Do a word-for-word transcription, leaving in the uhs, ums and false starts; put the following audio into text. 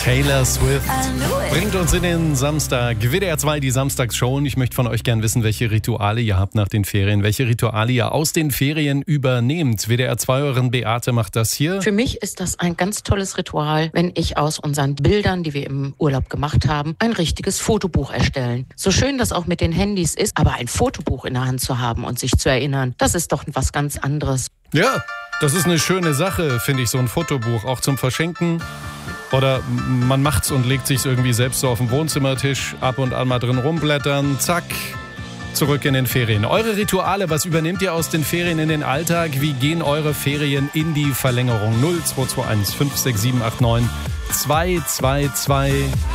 Taylor Swift bringt uns in den Samstag. W D R zwei, die Samstagsshow. Und ich möchte von euch gern wissen, welche Rituale ihr habt nach den Ferien. Welche Rituale ihr aus den Ferien übernehmt. W D R zwei, euren Beate macht das hier. Für mich ist das ein ganz tolles Ritual, wenn ich aus unseren Bildern, die wir im Urlaub gemacht haben, ein richtiges Fotobuch erstellen. So schön das auch mit den Handys ist, aber ein Fotobuch in der Hand zu haben und sich zu erinnern, das ist doch was ganz anderes. Ja, das ist eine schöne Sache, finde ich, so ein Fotobuch. Auch zum Verschenken. Oder man macht's und legt sich's irgendwie selbst so auf den Wohnzimmertisch, ab und an mal drin rumblättern, zack, zurück in den Ferien. Eure Rituale, was übernehmt ihr aus den Ferien in den Alltag? Wie gehen eure Ferien in die Verlängerung? null zwei zwei eins fünf sechs sieben acht neun zwei zwei zwei